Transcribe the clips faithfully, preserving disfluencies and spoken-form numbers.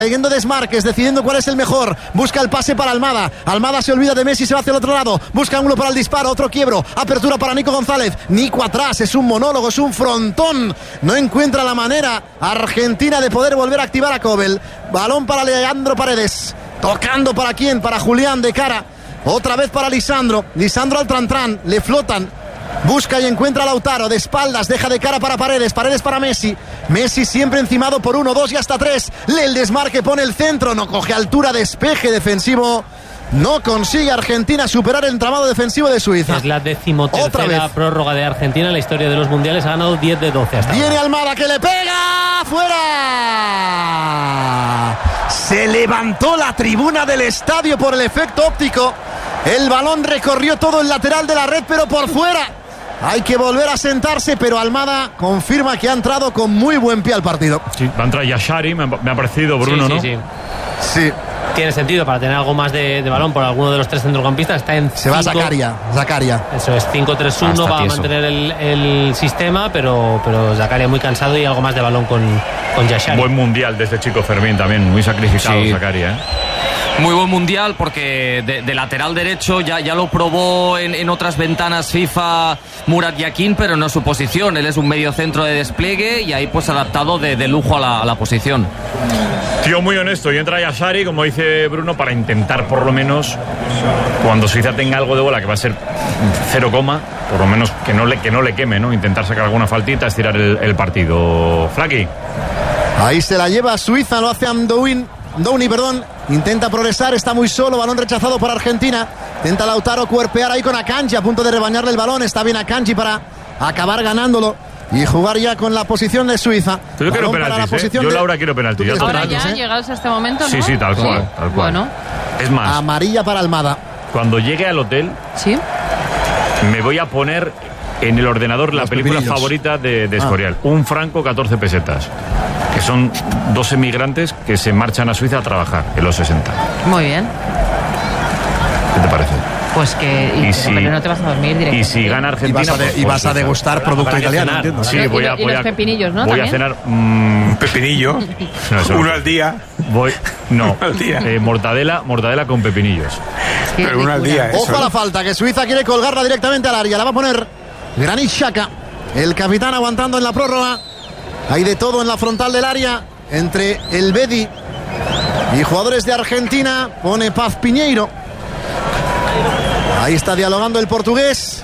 Siguiendo desmarques, decidiendo cuál es el mejor. Busca el pase para Almada. Almada se olvida de Messi, se va hacia el otro lado. Busca ángulo para el disparo, otro quiebro. Apertura para Nico González. Nico atrás, es un monólogo, es un frontón. No encuentra la manera Argentina de poder volver a activar a Kobel. Balón para Leandro Paredes. Tocando para quién, para Julián de cara. Otra vez para Lisandro. Lisandro al Trantrán, le flotan. Busca y encuentra a Lautaro, de espaldas, deja de cara para Paredes, Paredes para Messi. Messi siempre encimado por uno, dos y hasta tres. El desmarque pone el centro, no coge altura, despeje defensivo. No consigue Argentina superar el entramado defensivo de Suiza. Es la decimotercera prórroga de Argentina en la historia de los mundiales. Ha ganado diez de doce hasta Viene ahora. Almada que le pega. ¡Fuera! Se levantó la tribuna del estadio por el efecto óptico. El balón recorrió todo el lateral de la red, pero por fuera. Hay que volver a sentarse, pero Almada confirma que ha entrado con muy buen pie al partido. Sí, va a entrar Yashari, me ha, me ha parecido Bruno, sí, ¿no? Sí, sí. Sí. Tiene sentido para tener algo más de, de balón por alguno de los tres centrocampistas. Está en Se va Zakaria, Zakaria. Eso es, cinco tres uno, va a mantener el, el sistema, pero, pero Zakaria muy cansado y algo más de balón con, con Yashari. Buen mundial de este chico Fermín también, muy sacrificado sí. Zakaria, ¿eh? Muy buen mundial porque de, de lateral derecho ya, ya lo probó en, en otras ventanas FIFA Murat Yakin, pero no su posición. Él es un medio centro de despliegue y ahí pues adaptado de, de lujo a la, a la posición. Tío muy honesto, y entra Yashari, como dice Bruno, para intentar por lo menos, cuando Suiza tenga algo de bola, que va a ser cero coma, por lo menos que no le, que no le queme, ¿no? Intentar sacar alguna faltita, estirar el, el partido. Flaki. Ahí se la lleva Suiza, lo hace Amdouni, Downey, perdón. Intenta progresar, está muy solo, balón rechazado por Argentina. Intenta Lautaro cuerpear ahí con Akanji, a punto de rebañarle el balón. Está bien Akanji para acabar ganándolo y jugar ya con la posición de Suiza. Yo quiero penaltis, ¿eh? Yo, de... Laura, quiero penaltis. Ya Ahora penaltis, ya, ¿eh? llegados a este momento, ¿no? Sí, sí, tal cual, sí. tal cual. Bueno. Es más, amarilla para Almada. Cuando llegue al hotel, ¿sí? me voy a poner en el ordenador la Los película pepinillos. favorita de, de Escorial. Ah. Un franco, catorce pesetas. Que son dos emigrantes que se marchan a Suiza a trabajar en los sesenta. Muy bien. ¿Qué te parece? Pues que y, y si, hombre, no te vas a dormir directamente. Y si gana Argentina... Y vas a, de, pues, y vas a degustar producto italiano, entiendo. Sí, voy a, y, voy y los a, pepinillos, ¿no? Voy ¿También? a cenar... Mmm, ¿Un pepinillo? No, eso uno no. al día. Voy... No, al día. Eh, mortadela, mortadela con pepinillos. Qué Pero uno al día. Ojo Eso, a la falta, que Suiza quiere colgarla directamente al área. La va a poner Granit Xhaka, el capitán aguantando en la prórroga. Hay de todo en la frontal del área entre el Bedi y jugadores de Argentina. Pone Paz Piñeiro. Ahí está dialogando el portugués.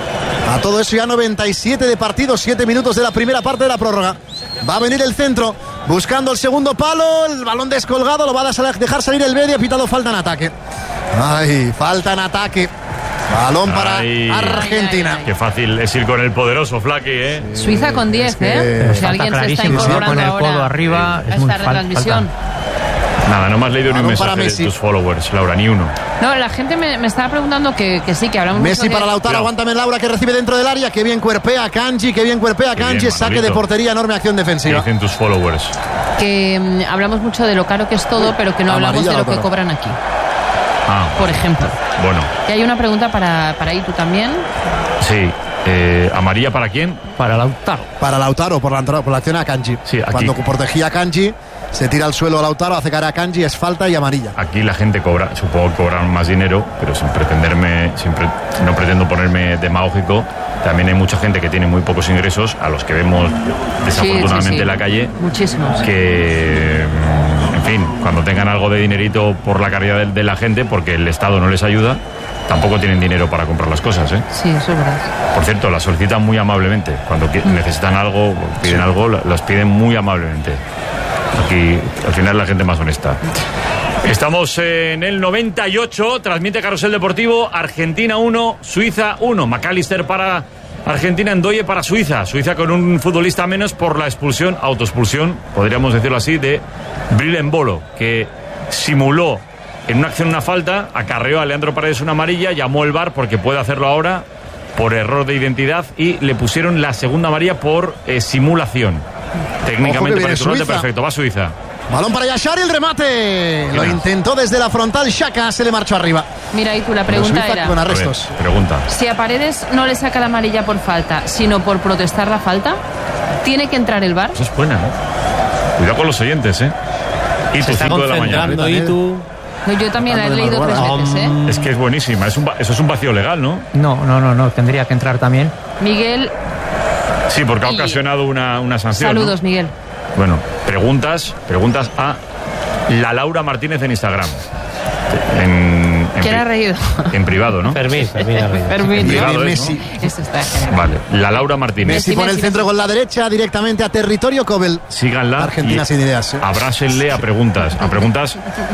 A todo eso ya noventa y siete de partido, siete minutos de la primera parte de la prórroga. Va a venir el centro, buscando el segundo palo, el balón descolgado, lo va a dejar salir el Bedi, ha pitado falta en ataque. Ay, falta en ataque. Balón para Ay, Argentina. ay, ay. Qué fácil es ir con el poderoso Flaky, ¿eh? Suiza con diez, que ¿eh? Si alguien se está incorporando con el ahora codo arriba, a es muy esta fal- retransmisión. falta. Nada, no me has leído ni un Balón para mensaje Messi. de tus followers, Laura, ni uno. No, la gente me, me estaba preguntando que, que sí, que hablamos Messi mucho de... para Lautaro, Cuidado. aguántame Laura, que recibe dentro del área. Que bien cuerpea Kanji, que bien cuerpea Qué Kanji. bien, Saque Manolito. de portería, enorme acción ¿Qué defensiva. dicen tus followers? que mm, hablamos mucho de lo caro que es todo, pero que no hablamos Amarilla de lo que Lautaro. cobran aquí, Ah, por ejemplo. bueno, Y hay una pregunta para, para Itu también. sí. Eh, ¿Amarilla para quién? Para Lautaro. Para Lautaro, por la, entrada- por la acción a Kanji. Sí, aquí. Cuando protegía a Kanji, se tira al suelo a Lautaro, hace cara a Kanji, es falta y amarilla. Aquí la gente cobra, supongo que cobran más dinero, pero sin pretenderme, sin pre- no pretendo ponerme demagógico. También hay mucha gente que tiene muy pocos ingresos, a los que vemos desafortunadamente Sí, sí, sí. en la calle, Muchísimos. que, mm, en fin, cuando tengan algo de dinerito por la caridad de, de la gente, porque el Estado no les ayuda, tampoco tienen dinero para comprar las cosas, ¿eh? Sí, eso es verdad. Por cierto, las solicitan muy amablemente. Cuando qui- necesitan algo, piden algo, la- las piden muy amablemente. Aquí, al final, la gente más honesta. Estamos en el noventa y ocho, transmite Carrusel Deportivo, Argentina uno, Suiza uno. McAllister para Argentina, Ndoye para Suiza. Suiza con un futbolista menos por la expulsión, autoexpulsión, podríamos decirlo así, de Bril Embolo, que simuló en una acción una falta, acarreó a Leandro Paredes una amarilla, llamó el V A R porque puede hacerlo ahora por error de identidad y le pusieron la segunda amarilla por eh, simulación. Técnicamente viene parece un Suiza. perfecto, va Suiza. Balón para Yashari, el remate. Lo Mira. intentó desde la frontal Xhaka, se le marchó arriba. Mira, Itu, la Pero pregunta Suiza era... con A ver, arrestos. pregunta. Si a Paredes no le saca la amarilla por falta, sino por protestar la falta, ¿tiene que entrar el V A R? Eso es buena, ¿eh? Cuidado con los oyentes, ¿eh? Y se está cinco de la mañana. ¿Y tú? No, yo también la he leído tres veces, ¿eh? Es que es buenísima. Es un, eso es un vacío legal, ¿no? No, no, no, no. Tendría que entrar también. Miguel. Sí, porque ha y... ocasionado una, una sanción. Saludos, ¿no? Miguel. Bueno, preguntas, preguntas a la Laura Martínez en Instagram. En, en ¿Quién ha reído? En privado, ¿no? Fermín, Fermín ha reído. Fermín. En privado es, Messi. ¿no? Eso está genial. Vale, la Laura Martínez. Messi pone el centro con la derecha directamente a territorio Cobel. Síganla. Argentina sin ideas, ¿eh? Abrásenle a preguntas, a preguntas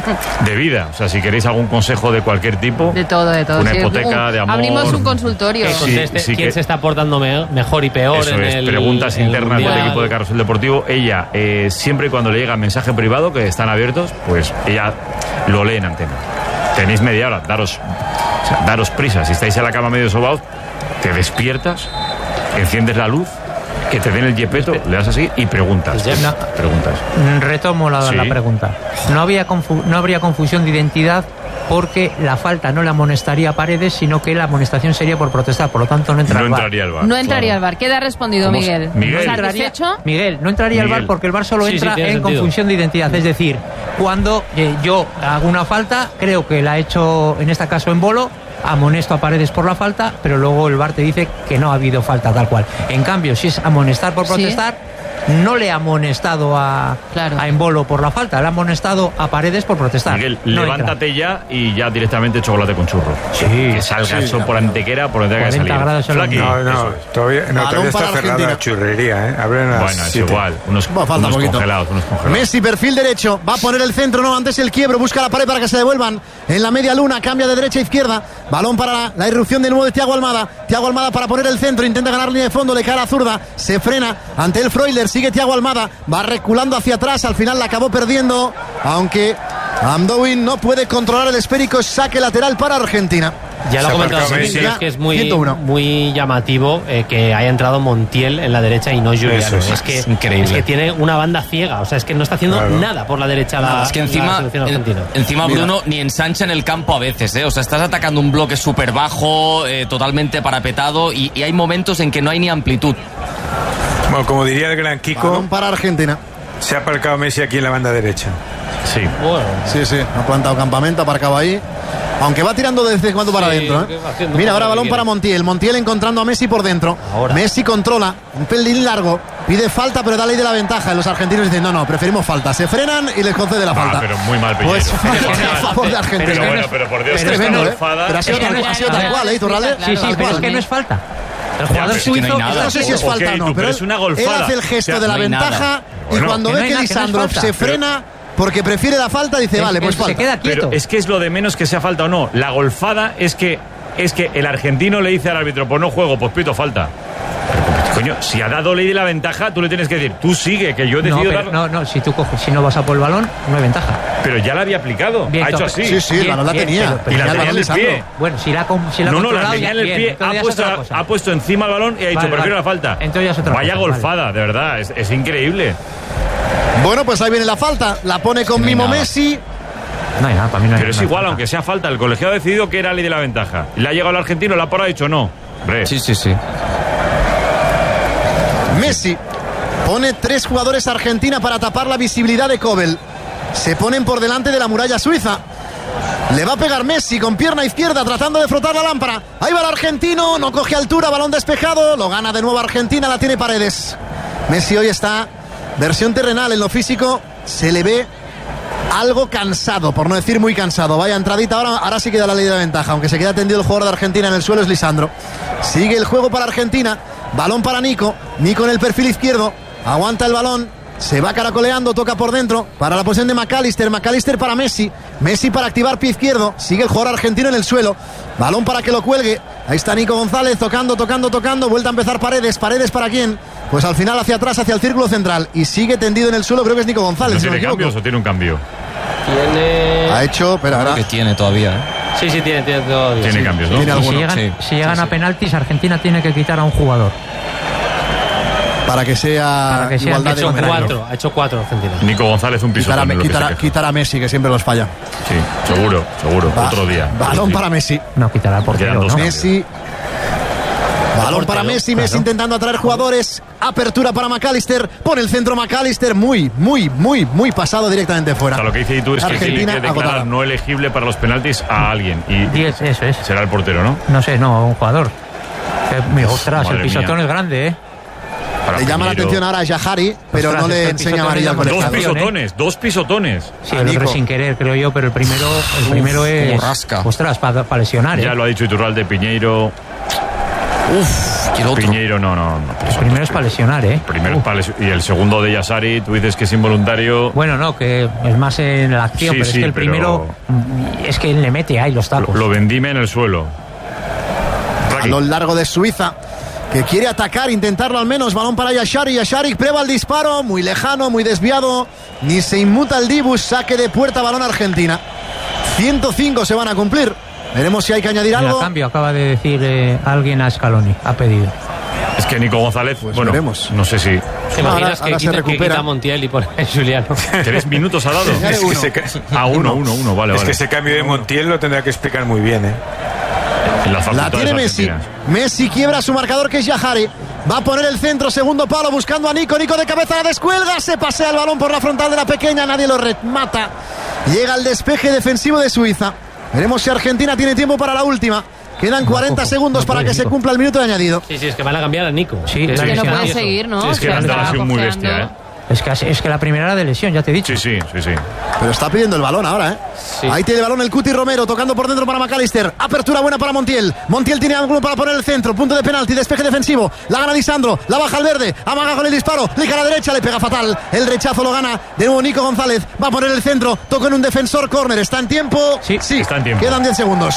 de vida. O sea, si queréis algún consejo de cualquier tipo. De todo, de todo. Una Sí, hipoteca uh, de amor. Abrimos un consultorio. Que conteste Sí, sí quién que- se está portando me- mejor y peor Eso en es, el preguntas en el internas del Mundial. equipo de Carrusel Deportivo. Ella, eh, siempre y cuando le llega mensaje privado, que están abiertos, pues ella lo lee en antena. Tenéis media hora, daros, o sea, daros prisa. Si estáis en la cama medio sobaos, te despiertas, enciendes la luz, que te den el yepeto, le das así y preguntas. Pues ya. No. Preguntas. Retomo la, Sí. la pregunta. No, había confu- no habría confusión de identidad porque la falta no la amonestaría a Paredes, sino que la amonestación sería por protestar. Por lo tanto, no entra No al VAR. entraría el VAR. No entraría al VAR. Queda respondido, ¿Cómo se- Miguel. Miguel. ¿Satisfecho? Miguel, no entraría al Miguel. VAR porque el VAR solo Sí, sí, entra tiene en sentido. confusión de identidad. Es decir, cuando eh, yo hago una falta, creo que la ha hecho, en este caso en Bolo, amonesto a Paredes por la falta, pero luego el VAR te dice que no ha habido falta tal cual. En cambio, si es amonestar por Sí. protestar, no le ha amonestado a, Claro. a Embolo por la falta, le ha amonestado a Paredes por protestar. Miguel, No levántate ya y ya directamente chocolate con churro. Sí. Que salga eso por antequera, por donde tenga que cuarenta salir. grados en los Flaqui, No, no, eso. todavía, no, Balón todavía está para cerrada Argentina. la churrería, ¿eh? Abren a las Bueno, es siete. igual. Unos, Va, falta unos poquito. congelados, unos congelados. Messi, perfil derecho, va a poner el centro, no, antes el quiebro, busca la pared para que se devuelvan en la media luna, cambia de derecha a izquierda, balón para la, la irrupción de nuevo de Thiago Almada, Thiago Almada para poner el centro, intenta ganar línea de fondo, le cae a la zurda, se frena ante el Freuler, sigue Thiago Almada, va reculando hacia atrás, al final la acabó perdiendo, aunque Amdoin no puede controlar el esférico, saque lateral para Argentina. Ya lo Se ha comentado aparcó Messi, Messi. es que es muy, ciento uno. muy llamativo eh, que haya entrado Montiel en la derecha y no Juliano. Eso es, es, que, es increíble. es que tiene una banda ciega, o sea, es que no está haciendo Claro. nada por la derecha la, Es que la encima, selección en- argentina. encima Bruno ni ensancha en el campo a veces, ¿eh? O sea, estás atacando un bloque súper bajo, eh, totalmente parapetado y, y hay momentos en que no hay ni amplitud. Bueno, como diría el gran Kiko, Balón para Argentina. se ha aparcado Messi aquí en la banda derecha. Sí. Bueno, Sí, sí, ha plantado campamento, ha aparcado ahí. Aunque va tirando de vez en cuando para Sí, adentro. que ¿eh? va haciendo un Mira, poco ahora lo que balón quiere. para Montiel. Montiel encontrando a Messi por dentro. Ahora. Messi controla, un pelín largo, pide falta, pero da ley de la ventaja. Y los argentinos dicen, no, no, preferimos falta. Se frenan y les concede la Ah, falta. pero muy mal, Pues Pelleiro. falta a favor de Argentina. Pero bueno, pero por Dios, es esta tremendo, ¿eh? golfada- Pero ha sido Es que tal, no ha es- sido tal cual, ¿eh, Iturralde? Claro, Sí, sí, Tal pero es cual. que no es falta. El Ya, jugador pero es que no hay suizo nada. está- No sé si es Ok, falta o no, tú, pero pero él, es una él golfada. hace el gesto O sea, de la no hay nada. ventaja y Bueno, cuando que no ve hay que nada, que no es Lisandrov falta. se frena porque prefiere la falta, dice, vale, pues Él se falta. queda quieto. Pero es que es lo de menos que sea falta o no. La golfada es que es que el argentino le dice al árbitro, pues no juego, pues pito falta. Pero, coño, si ha dado ley de la ventaja, tú le tienes que decir, tú sigue, que yo he No, decidido pero- dar. no, no, si tú coges, si no vas a por el balón, no hay ventaja. Pero ya la había aplicado. Bien, ha hecho to- así. Sí, sí, el Bien, balón la bien, tenía. pero- pero Y la Tenía el tenía en balón el Lisandro. pie. Bueno, si la, com- si la ha No, no, la controlado, tenía ya- en el bien, pie, entonces ha ya es puesto, otra cosa. ha puesto encima el balón y ha dicho, Vale, prefiero vale. la falta. Entonces ya es otra Vaya cosa, golfada, de verdad, es, es increíble. Bueno, pues ahí viene la falta. La pone con no hay Mimo nada. Messi. No hay nada, para mí no hay Pero es nada. igual, aunque sea falta, el colegiado ha decidido que era ley de la ventaja. Le ha llegado el argentino, la ha parado y ha dicho no. Hombre, Sí, sí, sí. Messi pone tres jugadores Argentina para tapar la visibilidad de Kobel. Se ponen por delante de la muralla suiza. Le va a pegar Messi con pierna izquierda tratando de frotar la lámpara. Ahí va el argentino, no coge altura, balón despejado. Lo gana de nuevo Argentina, la tiene Paredes. Messi hoy está versión terrenal, en lo físico se le ve algo cansado, por no decir muy cansado. Vaya entradita, ahora, ahora sí queda la ley de la ventaja. Aunque se queda tendido el jugador de Argentina en el suelo es Lisandro. Sigue el juego para Argentina. Balón para Nico. Nico en el perfil izquierdo. Aguanta el balón. Se va caracoleando, toca por dentro. Para la posición de McAllister. McAllister para Messi. Messi para activar pie izquierdo. Sigue el jugador argentino en el suelo. Balón para que lo cuelgue. Ahí está Nico González tocando, tocando, tocando. Vuelta a empezar Paredes. ¿Paredes para quién? Pues al final hacia atrás, hacia el círculo central. Y sigue tendido en el suelo, creo que es Nico González. ¿no si no me tiene equivoco. cambios o tiene un cambio? tiene. Ha hecho, pero ahora Que tiene todavía, ¿eh? Sí, sí, tiene, tiene todavía. Tiene sí. cambios, ¿no? Tiene Y si alguno. llegan, Sí, si llegan sí, a sí. penaltis, Argentina tiene que quitar a un jugador. para que sea, Para que sea igualdad Ha de hecho número. cuatro, ha hecho cuatro Argentina. Nico González un piso. Quitar a, quitar, quitar a Messi, que siempre los falla. Sí, seguro, seguro. Va- Otro día. Balón Sí. para Messi. No quitará al portero, Quedan dos ¿no? cambios. Messi. Balón para Messi, Messi claro. intentando atraer jugadores. Apertura para McAllister. Pone el centro McAllister. Muy, muy, muy, muy pasado directamente fuera. O sea, lo que dice tú es que Argentina tiene que declarar agotada. No elegible para los penaltis a alguien. Y diez, eso es. Será el portero, ¿no? No sé, no, un jugador. Eh, ostras, Madre el pisotón mía. Es grande, ¿eh? Para le llama Piñero. La atención ahora a Yajari, pero ostras, no le enseña amarilla al Dos pisotones, ¿eh? dos pisotones. Sí, el otro sin querer, creo yo, pero el primero, el Uf, primero es. Rasca. Ostras, para pa lesionar, ¿eh? Ya lo ha dicho Iturralde, Piñeiro. Uf, ¿qué otro? Piñeiro, no, no. no el primero es para lesionar, ¿eh? Primero es para lesionar. Y el segundo de Yasari, tú dices que es involuntario. Bueno, no, que es más en la acción, sí, pero sí, es que el pero... primero es que él le mete ahí los tacos. Lo, lo vendime en el suelo. A lo largo de Suiza, que quiere atacar, intentarlo al menos. Balón para Yashari, Yashari prueba el disparo, muy lejano, muy desviado. Ni se inmuta el Dibus, saque de puerta, balón Argentina. ciento cinco se van a cumplir. Veremos si hay que añadir algo. A cambio, acaba de decir eh, alguien a Scaloni, ha pedido. Es que Nico González, pues bueno, veremos. No sé si... ¿Te imaginas ahora, que, ahora quita, se recupera. Que quita Montiel y por Juliano? ¿Tres minutos ha dado? Es que se ca... A uno, uno, uno, vale, Es vale. que ese cambio de Montiel lo tendrá que explicar muy bien, ¿eh? La, la tiene Messi. Messi quiebra su marcador, que es Yajari. Va a poner el centro, segundo palo, buscando a Nico. Nico de cabeza, la descuelga. Se pasea el balón por la frontal de la pequeña. Nadie lo remata. Llega el despeje defensivo de Suiza. Veremos si Argentina tiene tiempo para la última. Quedan cuarenta no, segundos no para que Nico. Se cumpla el minuto de añadido. Sí, sí, es que van a cambiar a Nico. Sí, es que no puede seguir, ¿no? Sí, es que la instalación muy bestia, ¿eh? Es que, es que la primera era de lesión, ya te he dicho. Sí, sí, sí, sí. Pero está pidiendo el balón ahora, ¿eh? Sí. Ahí tiene el balón el Cuti Romero, tocando por dentro para McAllister. Apertura buena para Montiel. Montiel tiene ángulo para poner el centro. Punto de penalti, despeje defensivo. La gana Lisandro, la baja al verde. Amaga con el disparo. Le a la derecha, le pega fatal. El rechazo lo gana de nuevo Nico González. Va a poner el centro. Toca en un defensor, córner. ¿Está en tiempo? Sí, sí. Está en tiempo. Quedan diez segundos.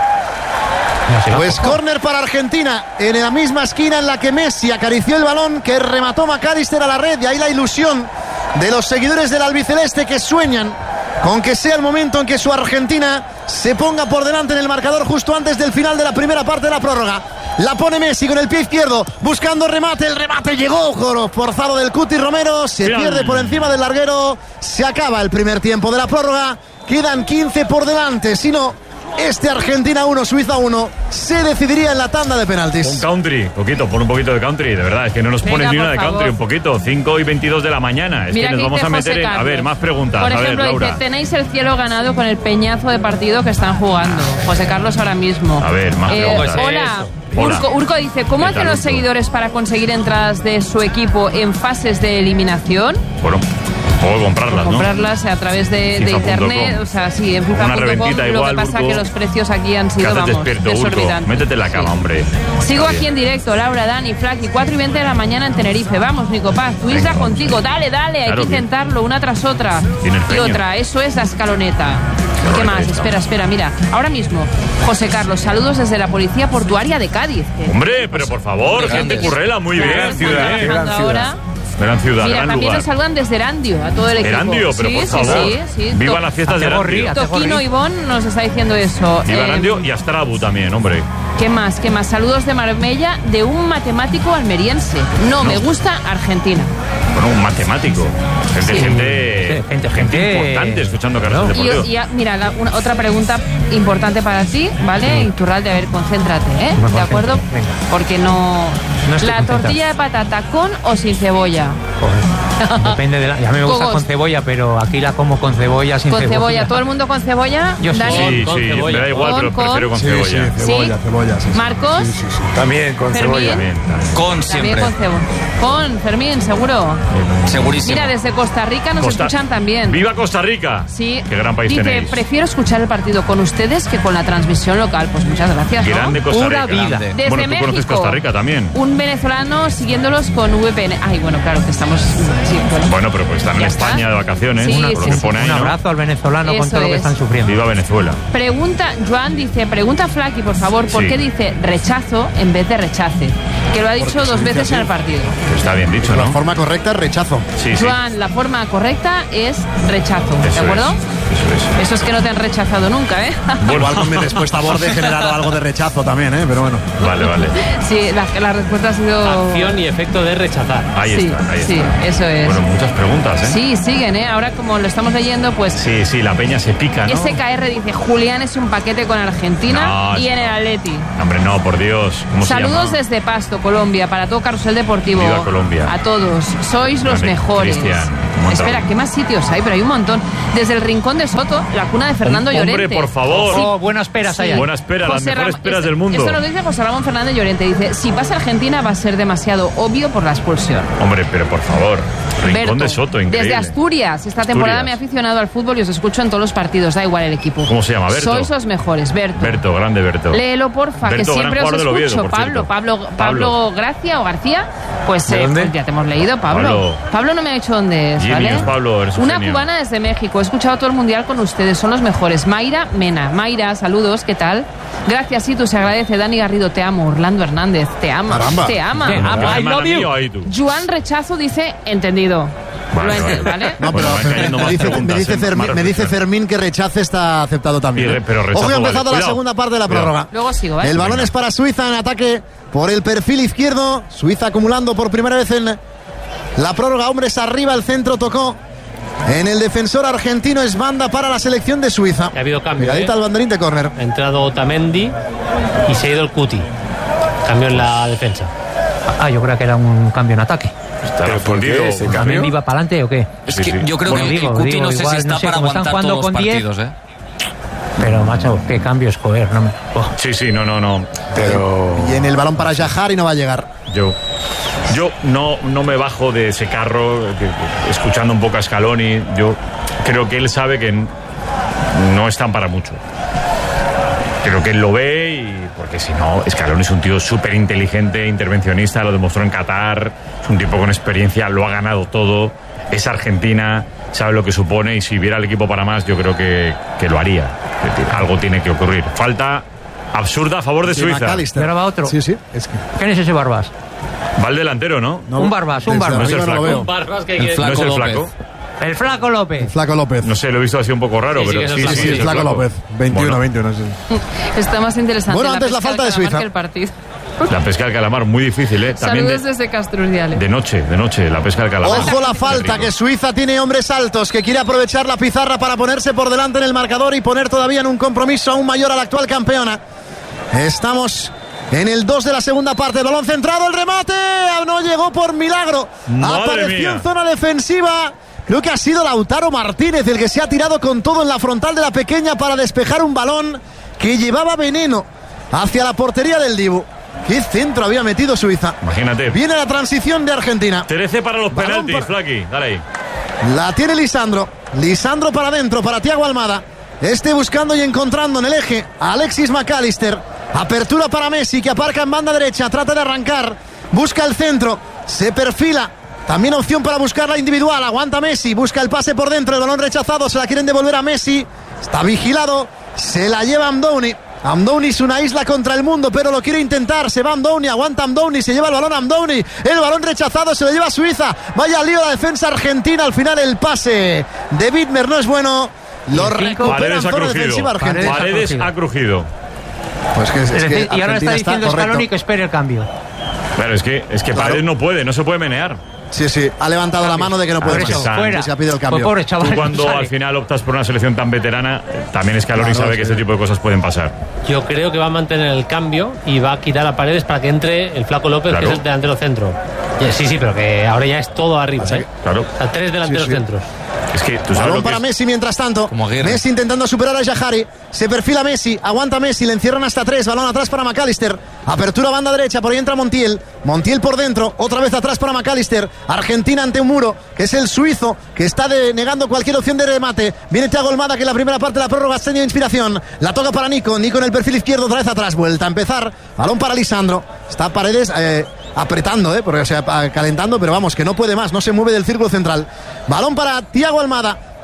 Pues córner para Argentina, en la misma esquina en la que Messi acarició el balón, que remató McAllister a la red. Y ahí la ilusión de los seguidores del albiceleste, que sueñan con que sea el momento en que su Argentina se ponga por delante en el marcador justo antes del final de la primera parte de la prórroga. La pone Messi con el pie izquierdo, buscando remate. El remate llegó, forzado del Cuti Romero. Se Bien. pierde por encima del larguero. Se acaba el primer tiempo de la prórroga. Quedan quince por delante. Si no, este Argentina uno, Suiza uno se decidiría en la tanda de penaltis. Un country, poquito, pon un poquito de country, de verdad, es que no nos ponen ni una de favor. country, un poquito, cinco y veintidós de la mañana, es Mira que nos vamos a meter en... A ver, más preguntas, Por ejemplo, a ver, Laura. Dice, tenéis el cielo ganado con el peñazo de partido que están jugando. José Carlos ahora mismo. A ver, más eh, preguntas. Hola. Urco, Urco dice, ¿cómo hacen los seguidores para conseguir entradas de su equipo en fases de eliminación? Bueno, puedo comprarlas, ¿no? Comprarlas a través de, de internet, o sea, sí, en FIFA punto com. Lo igual, que pasa es que los precios aquí han sido, vamos, desorbitantes. Métete en la cama, sí. hombre. Sigo aquí en directo, Laura, Dani, Flaky, cuatro y veinte de la mañana en Tenerife. Vamos, Nico Paz, tu isla contigo, dale, dale, claro, hay que intentarlo, una tras otra. Y otra, eso es la escaloneta. ¿Qué más? Espera, espera, mira. Ahora mismo, José Carlos, saludos desde la Policía Portuaria de Cádiz. Hombre, pero por favor, gente currela, muy bien. Gran ciudad, gran ciudad. Gran ciudad, Mira, gran también lugar. nos saludan desde Erandio, a todo el equipo. Erandio, pero sí, por sí, favor. Sí, sí, Vivan las fiestas de Erandio. Toquino Ivón nos está diciendo eso. Viva eh, Erandio y Astrabu también, hombre. ¿Qué más? ¿Qué más? Saludos de Marbella de un matemático almeriense. No, no. me gusta Argentina. Bueno, un matemático. Gente, sí. gente, gente, gente importante escuchando carreras deportivas. Y, y mira, la, una, otra pregunta importante para ti, ¿vale? Sí. Iturralde, a ver, concéntrate, ¿eh? Me ¿De acuerdo? Venga. Porque no... no la tortilla de patata, ¿con o sin cebolla? Joder. Depende de la... Ya me gusta Cogos. con cebolla, pero aquí la como con cebolla, sin con cebolla. cebolla. ¿Todo el mundo con cebolla? Yo sí. Dani. Sí, con sí, cebolla. me da igual, con, pero con... prefiero con sí, cebolla. Sí, cebolla, ¿Sí? cebolla. Sí, sí. ¿Marcos? Sí, sí, sí. También con Fermín. cebolla. También, también. Con siempre. También con cebolla. Con Fermín, seguro. Segurísimo. Mira, desde Costa Rica nos Costa... escuchan también. ¡Viva Costa Rica! Sí. Qué gran país Dice, tenéis. prefiero escuchar el partido con ustedes que con la transmisión local. Pues muchas gracias, ¿no? Grande Costa Rica. Pura vida. Desde bueno, tú México, conoces Costa Rica también. Un venezolano siguiéndolos con V P N. Ay, bueno, claro que estamos... Sí, bueno. bueno, pero pues están en ¿Ya España está? de vacaciones. Sí, por lo sí, que sí. pone ahí, Un ¿no? abrazo al venezolano Eso con todo lo que es. están sufriendo. Viva Venezuela. Pregunta, Joan dice, pregunta a Flaky, por favor, ¿por Sí. qué dice rechazo en vez de rechace? Que lo ha dicho dos veces en el partido. Está bien dicho, ¿no? La forma correcta es rechazo. Sí, sí. Joan, la forma correcta es rechazo, Eso ¿de acuerdo? es, Eso es. Eso es que no te han rechazado nunca, ¿eh? Bueno, igual con mi respuesta borde he generado algo de rechazo también, ¿eh? Pero bueno. Vale, vale. Sí, la, la respuesta ha sido... Acción y efecto de rechazar. Ahí sí, está, ahí sí, está. eso es. Bueno, muchas preguntas, ¿eh? Sí, siguen, ¿eh? Ahora como lo estamos leyendo, pues... Sí, sí, la peña se pica, ¿no? S K R dice, Julián es un paquete con Argentina No, y en el Atleti. Hombre, no, por Dios. ¿Cómo Saludos se llama? desde Pasto, Colombia, para todo Carrusel Deportivo. Viva Colombia. A todos. Sois los Grande, mejores. Cristian, un montón. Espera, ¿qué más sitios hay? Pero hay un montón. Desde el Rincón de Soto, la cuna de Fernando Hombre, Llorente. por favor. Sí. Oh, buenas peras hay ahí. Buenas peras, las José mejores Ram- peras este- del mundo. Esto nos dice José Ramón Fernández Llorente. Dice, si pasa Argentina va a ser demasiado obvio por la expulsión. Hombre, pero por favor. Rincón Berto, de Soto, increíble. desde Asturias, esta temporada Asturias. me he aficionado al fútbol y os escucho en todos los partidos, da igual el equipo. ¿Cómo se llama, Berto? Sois los mejores, Berto. Berto, grande Berto. Léelo, porfa, Berto, que siempre gran os jugador del escucho. Oviedo, por Pablo, cierto. Pablo, Pablo. Pablo Gracia o García, pues, ¿De eh, dónde? pues ya te hemos leído, Pablo. Pablo. Pablo no me ha dicho dónde es, Genius, ¿vale? Pablo, eres un Una genio. cubana desde México, he escuchado todo el mundial con ustedes, son los mejores. Mayra Mena, Mayra, saludos, ¿qué tal? Gracias, sí, tú se agradece. Dani Garrido, te amo. Orlando Hernández, te ama. Caramba. Te ama. Te ama. Ah, I love you. mío, ahí tú. Juan Rechazo dice, entendido. Vale, Lo vale. ent- ¿vale? No, Bueno, pero van cayendo me, más dice, me, preguntas, dice ¿eh? Fermín, Más me dice reflexión. Fermín que rechace está aceptado también. Y re- ¿eh? pero rechazo Ojo, ha vale. empezado la Cuidado. segunda parte de la Cuidado. prórroga. Luego sigo, ¿vale? El balón Venga. es para Suiza en ataque por el perfil izquierdo. Suiza acumulando por primera vez en la prórroga. Hombres arriba, el centro tocó en el defensor argentino. Es banda para la selección de Suiza. Ha habido cambio, Miradita ¿eh? al banderín de córner. Ha entrado Otamendi y se ha ido el Cuti. Cambio en la defensa. Ah, yo creo que era un cambio en ataque. Está ¿Pero por qué refundido. ese cambio? ¿También iba para adelante o qué? Es Sí, que sí. yo creo Bueno, que digo, el Cuti digo, no sé igual, si está no sé, para como están aguantar jugando todos los con diez. partidos, ¿eh? Pero, macho, qué cambios, joder. No me... oh. Sí, sí, no, no, no. Pero. Y en el balón para Yajari no va a llegar. Yo, yo no, no me bajo de ese carro que- escuchando un poco a Scaloni. Yo creo que él sabe que n- no están para mucho. Creo que él lo ve y porque si no, Scaloni es un tío súper inteligente, intervencionista, lo demostró en Qatar, es un tipo con experiencia, lo ha ganado todo, es Argentina, sabe lo que supone y si viera el equipo para más yo creo que, que lo haría. Es decir, algo tiene que ocurrir. Falta absurda a favor de Sí, Suiza. McAllister. Y ahora va otro. Sí, sí. Es que ¿Quién es ese Barbas? Va el delantero, ¿no? no- Un Barbas, un desde Barbas. No es el arriba no lo flaco. veo. Barbas que El quiere- flaco ¿No es el López. flaco? El Flaco López. Flaco López. No sé, lo he visto así un poco raro, Sí, sí, pero que es el sí, flaco, sí, sí, es Sí, el Flaco López. veintiuno, Bueno. veintiuno. sí. Está más interesante Bueno, antes la pesca falta del de calamar Suiza. que el partido. La pesca del calamar, muy difícil, ¿eh? También Saludos de, desde Castrurdiales. de noche, de noche, la pesca del calamar. Ojo la Qué falta, rico. que Suiza tiene hombres altos, que quiere aprovechar la pizarra para ponerse por delante en el marcador y poner todavía en un compromiso aún mayor a la actual campeona. Estamos en el dos de la segunda parte. El balón centrado, el remate. No llegó por milagro. Madre Apareció mía. en zona defensiva. Creo que ha sido Lautaro Martínez el que se ha tirado con todo en la frontal de la pequeña para despejar un balón que llevaba veneno hacia la portería del Dibu. ¿Qué centro había metido Suiza? Imagínate. Viene la transición de Argentina. trece para los Balón penaltis, para- Flaqui. Dale ahí. La tiene Lisandro. Lisandro para adentro, para Thiago Almada. Este buscando y encontrando en el eje a Alexis McAllister. Apertura para Messi, que aparca en banda derecha. Trata de arrancar. Busca el centro. Se perfila. También opción para buscar la individual. Aguanta Messi. Busca el pase por dentro. El balón rechazado. Se la quieren devolver a Messi. Está vigilado. Se la lleva Amdouni. Amdouni es una isla contra el mundo, pero lo quiere intentar. Se va Amdouni. Aguanta Amdouni. Se lleva el balón Amdouni. El balón rechazado. Se lo lleva Suiza. Vaya lío la defensa argentina. Al final el pase de Widmer no es bueno. Lo recupera Paredes en ha zona crujido. defensiva argentina. Paredes ha crujido. Pues que, es, Es es que decir, y ahora Argentina está diciendo correcto. Scaloni que espere el cambio. Claro, es que, es que Claro. Paredes no puede, no se puede menear. Sí, sí, ha levantado la mano de que no puede Por eso, más. fuera. Que se ha pedido el cambio. Pues pobre chaval. Tú cuando sale. al final optas por una selección tan veterana, eh, también Scaloni Claro, sabe sí. que este tipo de cosas pueden pasar. Yo creo que va a mantener el cambio y va a quitar a Paredes para que entre el Flaco López, Claro. que es el delantero centro. Ya, Sí, sí, pero que ahora ya es todo arriba. ¿eh? Claro. O sea, tres delanteros Sí, sí. centros. Es que tú sabes Balón lo que para es. Messi mientras tanto. Como Aguirre. Messi intentando superar a Yajari. Se perfila Messi. Aguanta Messi. Le encierran hasta tres. Balón atrás para McAllister. Apertura banda derecha. Por ahí entra Montiel. Montiel por dentro. Otra vez atrás para McAllister. Argentina ante un muro. Que es el suizo. Que está de- negando cualquier opción de remate. Viene Thiago Almada, que en la primera parte de la prórroga ha tenido inspiración. La toca para Nico. Nico en el perfil izquierdo. Otra vez atrás. Vuelta a empezar. Balón para Lisandro. Está Paredes. Eh, apretando, eh, porque, o sea, calentando, pero vamos, que no puede más, no se mueve del círculo central. Balón para Thiago Almada.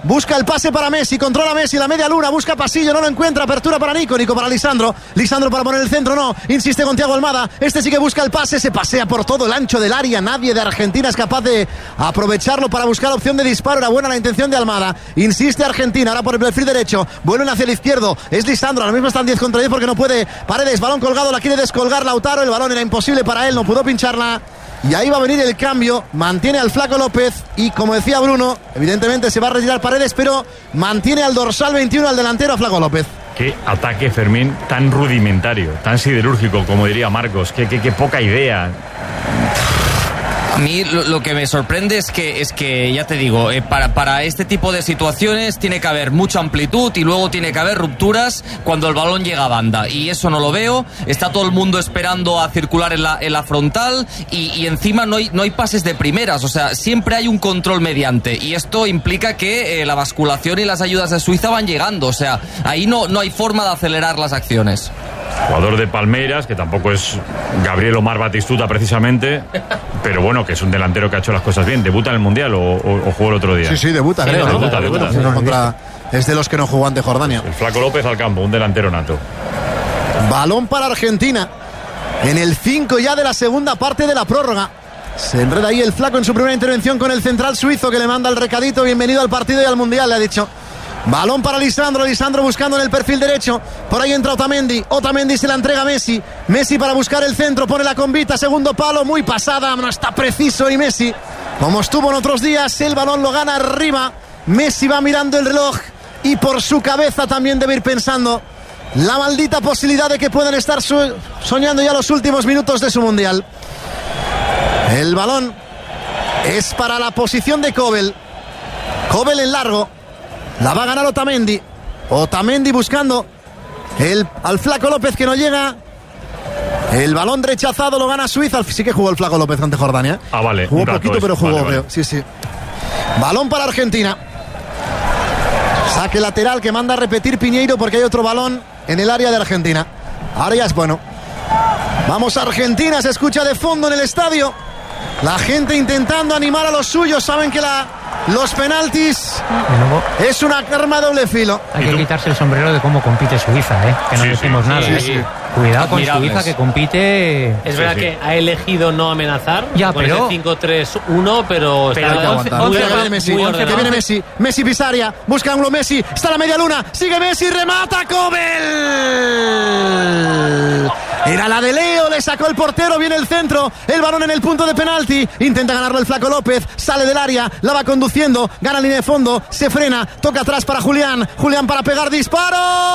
busca el pase para Messi, controla Messi, la media luna, busca pasillo, no lo encuentra, apertura para Nico, Nico para Lisandro, Lisandro para poner el centro, no, insiste con Thiago Almada, este sí que busca el pase, se pasea por todo el ancho del área, nadie de Argentina es capaz de aprovecharlo para buscar opción de disparo, era buena la intención de Almada, insiste Argentina, ahora por el perfil derecho, vuelven hacia el izquierdo, es Lisandro, ahora mismo están diez contra diez porque no puede, Paredes, balón colgado, la quiere descolgar Lautaro, el balón era imposible para él, no pudo pincharla. Y ahí va a venir el cambio, mantiene al Flaco López y como decía Bruno, evidentemente se va a retirar Paredes, pero mantiene al dorsal veintiuno, al delantero, a Flaco López. Qué ataque, Fermín, tan rudimentario, tan siderúrgico, como diría Marcos, qué, qué, qué poca idea. A mí lo, lo que me sorprende es que, es que ya te digo, eh, para, para este tipo de situaciones tiene que haber mucha amplitud y luego tiene que haber rupturas cuando el balón llega a banda. Y eso no lo veo. Está todo el mundo esperando a circular en la, en la frontal y, y encima no hay, no hay pases de primeras. O sea, siempre hay un control mediante. Y esto implica que eh, la basculación y las ayudas de Suiza van llegando. O sea, ahí no, no hay forma de acelerar las acciones. Jugador de Palmeiras, que tampoco es Gabriel Omar Batistuta precisamente, pero bueno, que es un delantero que ha hecho las cosas bien. ¿Debuta en el Mundial o, o, o jugó el otro día? Sí, sí, debuta, sí, creo. No, debuta, debuta. debuta. Sí, contra, es de los que no jugó ante Jordania. El Flaco López al campo, un delantero nato. Balón para Argentina. En el cinco ya de la segunda parte de la prórroga. Se enreda ahí el Flaco en su primera intervención con el central suizo que le manda el recadito. Bienvenido al partido y al Mundial, le ha dicho. Balón para Lisandro, Lisandro buscando en el perfil derecho. Por ahí entra Otamendi, Otamendi se la entrega a Messi. Messi para buscar el centro, pone la convita, segundo palo, muy pasada, no está preciso y Messi, como estuvo en otros días, el balón lo gana arriba. Messi va mirando el reloj y por su cabeza también debe ir pensando la maldita posibilidad de que puedan estar so- soñando ya los últimos minutos de su Mundial. El balón es para la posición de Kobel. Kobel en largo. La va a ganar Otamendi. Otamendi buscando el, al Flaco López que no llega. El balón rechazado lo gana Suiza. Sí que jugó el Flaco López ante Jordania. Ah, vale. Jugó un poquito, pero jugó, vale, vale. Creo. Sí, sí. Balón para Argentina. Saque lateral que manda a repetir Piñeiro porque hay otro balón en el área de Argentina. Ahora ya es bueno. Vamos a Argentina, se escucha de fondo en el estadio. La gente intentando animar a los suyos. Saben que la... los penaltis es una arma de doble filo. Hay que quitarse el sombrero de cómo compite Suiza, ¿eh? Que no sí, decimos sí, nada. sí, ¿eh? sí. Cuidado con Admirables. Suiza, que compite. Es sí, verdad sí. que ha elegido no amenazar Ya, con pero- ese cinco tres uno, pero, Pero está hay que aguantar. muy, Que viene Messi, muy que ordenado. viene Messi, Messi Pisaria, busca ángulo Messi, está la media luna, sigue Messi, remata Kobel. Era la de Leo, le sacó el portero, viene el centro, el balón en el punto de penalti, intenta ganarlo el Flaco López, sale del área, la va conduciendo, gana línea de fondo, se frena, toca atrás para Julián, Julián para pegar disparo.